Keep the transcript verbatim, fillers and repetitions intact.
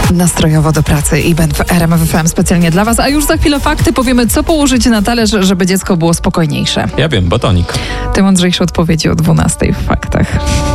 nastrojowo do pracy i będę w R M F F M specjalnie dla was, a już za chwilę fakty, powiemy, co położyć na talerz, żeby dziecko było spokojniejsze. Ja wiem, botonik. Te mądrzejsze odpowiedzi o dwunastej w faktach.